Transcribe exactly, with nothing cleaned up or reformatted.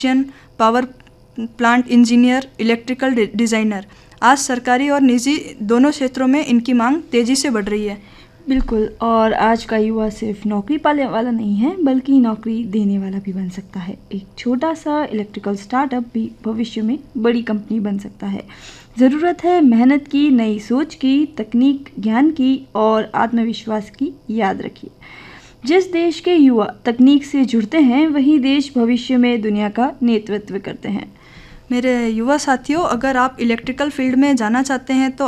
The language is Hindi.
Power plant engineer, electrical designer. आज सरकारी और निजी दोनों क्षेत्रों में इनकी मांग तेज़ी से बढ़ रही है। बिल्कुल, और आज का युवा सिर्फ नौकरी पाने वाला नहीं है बल्कि नौकरी देने वाला भी बन सकता है। एक छोटा सा इलेक्ट्रिकल स्टार्टअप भी भविष्य में बड़ी कंपनी बन सकता है। ज़रूरत है मेहनत की, नई सोच की, तकनीक ज्ञान की और आत्मविश्वास की। याद रखिए, जिस देश के युवा तकनीक से जुड़ते हैं वही देश भविष्य में दुनिया का नेतृत्व करते हैं। मेरे युवा साथियों, अगर आप इलेक्ट्रिकल फील्ड में जाना चाहते हैं तो